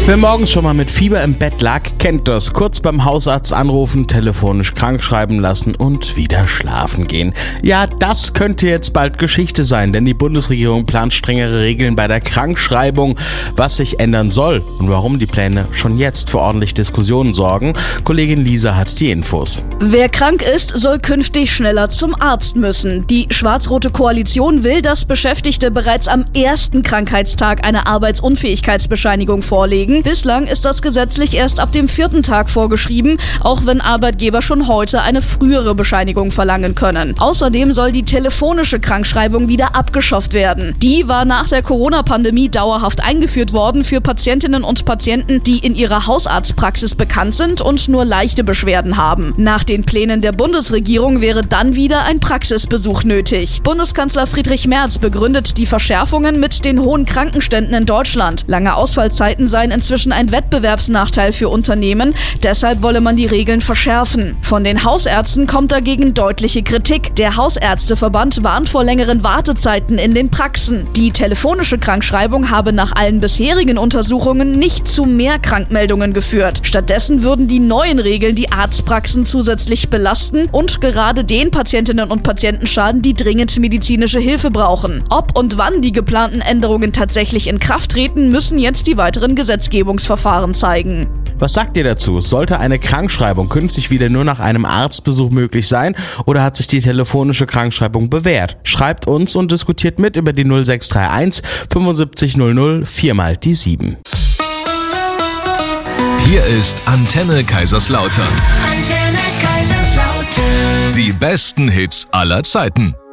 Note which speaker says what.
Speaker 1: Wer morgens schon mal mit Fieber im Bett lag, kennt das. Kurz beim Hausarzt anrufen, telefonisch krankschreiben lassen und wieder schlafen gehen. Ja, das könnte jetzt bald Geschichte sein, denn die Bundesregierung plant strengere Regeln bei der Krankschreibung. Was sich ändern soll und warum die Pläne schon jetzt für ordentlich Diskussionen sorgen, Kollegin Lisa hat die Infos.
Speaker 2: Wer krank ist, soll künftig schneller zum Arzt müssen. Die schwarz-rote Koalition will, dass Beschäftigte bereits am ersten Krankheitstag eine Arbeitsunfähigkeitsbescheinigung vorlegen. Bislang ist das gesetzlich erst ab dem 4. Tag vorgeschrieben, auch wenn Arbeitgeber schon heute eine frühere Bescheinigung verlangen können. Außerdem soll die telefonische Krankschreibung wieder abgeschafft werden. Die war nach der Corona-Pandemie dauerhaft eingeführt worden für Patientinnen und Patienten, die in ihrer Hausarztpraxis bekannt sind und nur leichte Beschwerden haben. Nach den Plänen der Bundesregierung wäre dann wieder ein Praxisbesuch nötig. Bundeskanzler Friedrich Merz begründet die Verschärfungen mit den hohen Krankenständen in Deutschland. Lange Ausfallzeiten seien inzwischen ein Wettbewerbsnachteil für Unternehmen, deshalb wolle man die Regeln verschärfen. Von den Hausärzten kommt dagegen deutliche Kritik. Der Hausärzteverband warnt vor längeren Wartezeiten in den Praxen. Die telefonische Krankschreibung habe nach allen bisherigen Untersuchungen nicht zu mehr Krankmeldungen geführt. Stattdessen würden die neuen Regeln die Arztpraxen zusätzlich belasten und gerade den Patientinnen und Patienten schaden, die dringend medizinische Hilfe brauchen. Ob und wann die geplanten Änderungen tatsächlich in Kraft treten, müssen jetzt die weiteren Gesetzgebungsverfahren zeigen.
Speaker 1: Was sagt ihr dazu? Sollte eine Krankschreibung künftig wieder nur nach einem Arztbesuch möglich sein oder hat sich die telefonische Krankschreibung bewährt? Schreibt uns und diskutiert mit über die 0631 75 00 4 mal die 7.
Speaker 3: Hier ist Antenne Kaiserslautern.
Speaker 4: Antenne Kaiserslautern.
Speaker 3: Die besten Hits aller Zeiten.